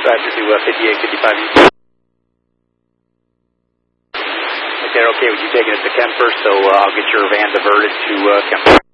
dispatcher to 5855 East. Okay, with you taking it to Kemper, so I'll get your van diverted to Kemper.